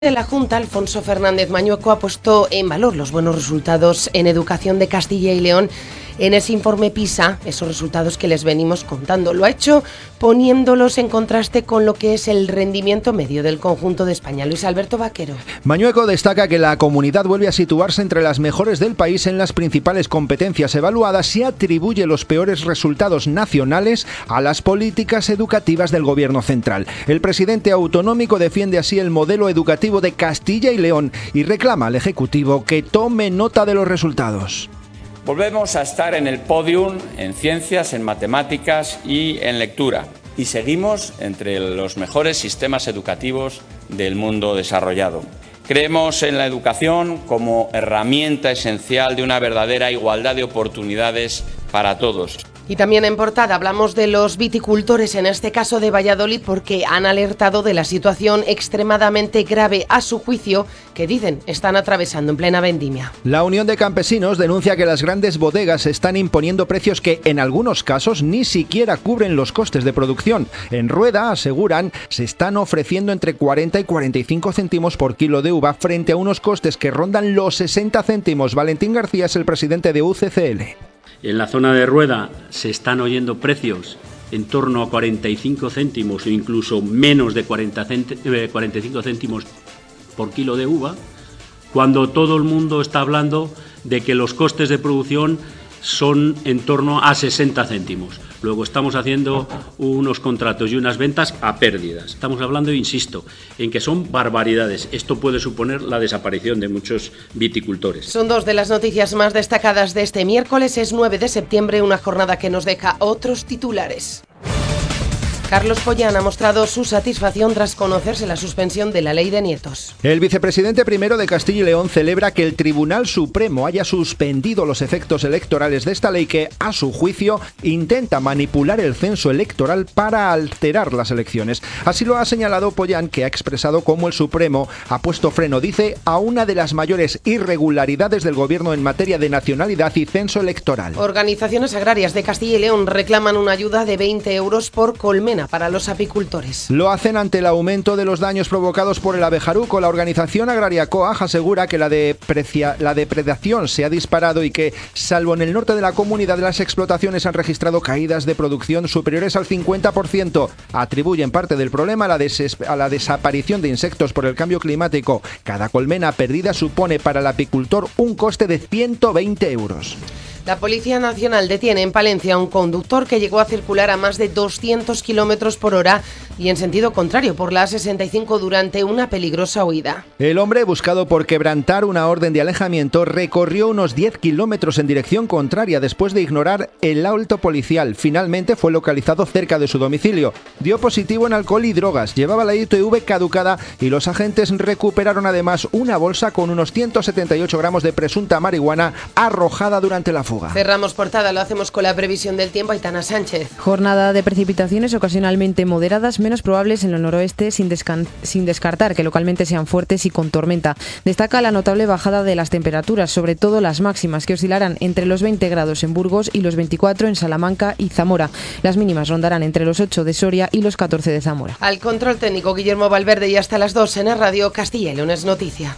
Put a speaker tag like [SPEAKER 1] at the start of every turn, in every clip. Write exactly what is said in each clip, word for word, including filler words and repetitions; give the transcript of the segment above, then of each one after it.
[SPEAKER 1] De la Junta, Alfonso Fernández Mañueco, ha puesto en valor los buenos resultados en educación de Castilla y León en ese informe PISA, esos resultados que les venimos contando. Lo ha hecho poniéndolos en contraste con lo que es el rendimiento medio del conjunto de España. Luis Alberto Vaquero.
[SPEAKER 2] Mañueco destaca que la comunidad vuelve a situarse entre las mejores del país en las principales competencias evaluadas y atribuye los peores resultados nacionales a las políticas educativas del gobierno central. El presidente autonómico defiende así el modelo educativo de Castilla y León y reclama al Ejecutivo que tome nota de los resultados.
[SPEAKER 3] Volvemos a estar en el podium en ciencias, en matemáticas y en lectura. Y seguimos entre los mejores sistemas educativos del mundo desarrollado. Creemos en la educación como herramienta esencial de una verdadera igualdad de oportunidades para todos.
[SPEAKER 1] Y también en portada hablamos de los viticultores, en este caso de Valladolid, porque han alertado de la situación extremadamente grave, a su juicio, que dicen están atravesando en plena vendimia.
[SPEAKER 2] La Unión de Campesinos denuncia que las grandes bodegas están imponiendo precios que en algunos casos ni siquiera cubren los costes de producción. En Rueda, aseguran, se están ofreciendo entre cuarenta y cuarenta y cinco céntimos por kilo de uva frente a unos costes que rondan los sesenta céntimos. Valentín García es el presidente de U C C L.
[SPEAKER 4] En la zona de Rueda se están oyendo precios en torno a cuarenta y cinco céntimos o incluso menos de cuarenta, cuarenta y cinco céntimos por kilo de uva, cuando todo el mundo está hablando de que los costes de producción son en torno a sesenta céntimos. Luego estamos haciendo unos contratos y unas ventas a pérdidas. Estamos hablando, insisto, en que son barbaridades. Esto puede suponer la desaparición de muchos viticultores.
[SPEAKER 1] Son dos de las noticias más destacadas de este miércoles. Es nueve de septiembre, una jornada que nos deja otros titulares. Carlos Pollán ha mostrado su satisfacción tras conocerse la suspensión de la ley de nietos.
[SPEAKER 2] El vicepresidente primero de Castilla y León celebra que el Tribunal Supremo haya suspendido los efectos electorales de esta ley que, a su juicio, intenta manipular el censo electoral para alterar las elecciones. Así lo ha señalado Pollán, que ha expresado cómo el Supremo ha puesto freno, dice, a una de las mayores irregularidades del gobierno en materia de nacionalidad y censo electoral.
[SPEAKER 1] Organizaciones agrarias de Castilla y León reclaman una ayuda de veinte euros por colmena para los apicultores.
[SPEAKER 2] Lo hacen ante el aumento de los daños provocados por el abejaruco. La organización agraria COAG asegura que la, deprecia, la depredación se ha disparado y que, salvo en el norte de la comunidad, las explotaciones han registrado caídas de producción superiores al cincuenta por ciento. Atribuyen parte del problema a la, a la desaparición de insectos por el cambio climático. Cada colmena perdida supone para el apicultor un coste de ciento veinte euros.
[SPEAKER 1] La Policía Nacional detiene en Palencia a un conductor que llegó a circular a más de doscientos kilómetros por hora y en sentido contrario por la A sesenta y cinco durante una peligrosa huida.
[SPEAKER 2] El hombre, buscado por quebrantar una orden de alejamiento, recorrió unos diez kilómetros en dirección contraria después de ignorar el alto policial. Finalmente fue localizado cerca de su domicilio. Dio positivo en alcohol y drogas, llevaba la I T V caducada y los agentes recuperaron además una bolsa con unos ciento setenta y ocho gramos de presunta marihuana arrojada durante la fuga.
[SPEAKER 1] Cerramos portada, lo hacemos con la previsión del tiempo. Aitana Sánchez.
[SPEAKER 5] Jornada de precipitaciones ocasionalmente moderadas, menos probables en el noroeste, sin, sin descartar que localmente sean fuertes y con tormenta. Destaca la notable bajada de las temperaturas, sobre todo las máximas, que oscilarán entre los veinte grados en Burgos y los veinticuatro en Salamanca y Zamora. Las mínimas rondarán entre los ocho de Soria y los catorce de Zamora.
[SPEAKER 1] Al control técnico Guillermo Valverde, y hasta las dos en el Radio Castilla y León es noticia.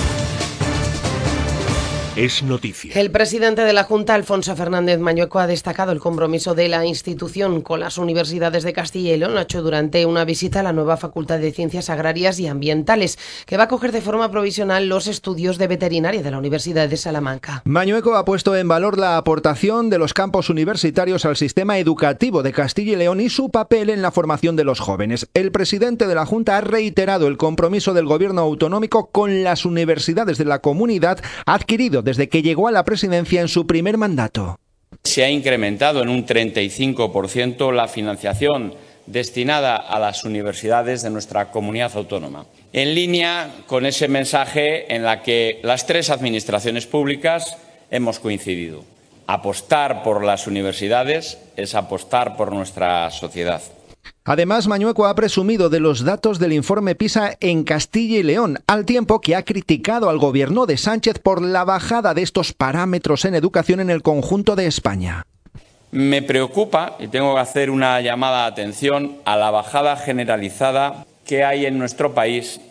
[SPEAKER 6] Es noticia.
[SPEAKER 1] El presidente de la Junta, Alfonso Fernández Mañueco, ha destacado el compromiso de la institución con las universidades de Castilla y León. Lo ha hecho durante una visita a la nueva Facultad de Ciencias Agrarias y Ambientales, que va a acoger de forma provisional los estudios de veterinaria de la Universidad de Salamanca.
[SPEAKER 2] Mañueco ha puesto en valor la aportación de los campos universitarios al sistema educativo de Castilla y León y su papel en la formación de los jóvenes. El presidente de la Junta ha reiterado el compromiso del gobierno autonómico con las universidades de la comunidad, adquirido desde que llegó a la presidencia en su primer mandato.
[SPEAKER 3] Se ha incrementado en un treinta y cinco por ciento la financiación destinada a las universidades de nuestra comunidad autónoma, en línea con ese mensaje en la que las tres administraciones públicas hemos coincidido. Apostar por las universidades es apostar por nuestra sociedad.
[SPEAKER 2] Además, Mañueco ha presumido de los datos del informe PISA en Castilla y León, al tiempo que ha criticado al gobierno de Sánchez por la bajada de estos parámetros en educación en el conjunto de España.
[SPEAKER 3] Me preocupa, y tengo que hacer una llamada de atención, a la bajada generalizada que hay en nuestro país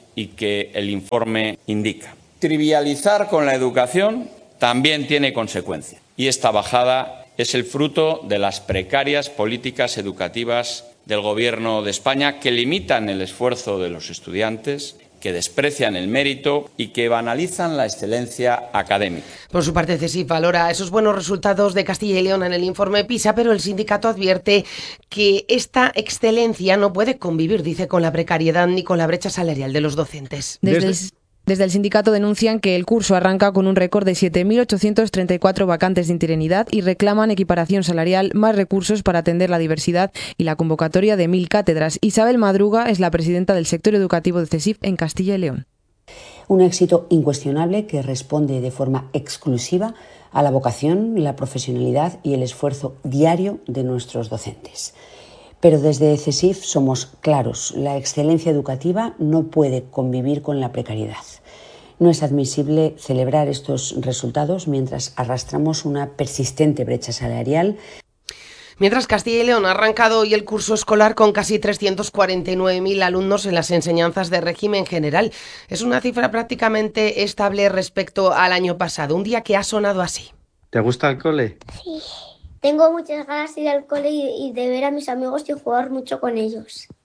[SPEAKER 3] y que el informe indica. Trivializar con la educación también tiene consecuencias, y esta bajada es el fruto de las precarias políticas educativas del Gobierno de España, que limitan el esfuerzo de los estudiantes, que desprecian el mérito y que banalizan la excelencia académica.
[SPEAKER 1] Por su parte, CESIF valora esos buenos resultados de Castilla y León en el informe PISA, pero el sindicato advierte que esta excelencia no puede convivir, dice, con la precariedad ni con la brecha salarial de los docentes.
[SPEAKER 5] Desde el... Desde el sindicato denuncian que el curso arranca con un récord de siete mil ochocientos treinta y cuatro vacantes de interinidad y reclaman equiparación salarial, más recursos para atender la diversidad y la convocatoria de mil cátedras. Isabel Madruga es la presidenta del sector educativo de CESIF en Castilla y León.
[SPEAKER 6] Un éxito incuestionable que responde de forma exclusiva a la vocación, la profesionalidad y el esfuerzo diario de nuestros docentes. Pero desde CESIF somos claros, la excelencia educativa no puede convivir con la precariedad. No es admisible celebrar estos resultados mientras arrastramos una persistente brecha salarial.
[SPEAKER 1] Mientras Castilla y León ha arrancado hoy el curso escolar con casi trescientos cuarenta y nueve mil alumnos en las enseñanzas de régimen general. Es una cifra prácticamente estable respecto al año pasado, un día que ha sonado así.
[SPEAKER 7] ¿Te gusta el cole?
[SPEAKER 8] Sí. Tengo muchas ganas de ir al cole y de ver a mis amigos y jugar mucho con ellos.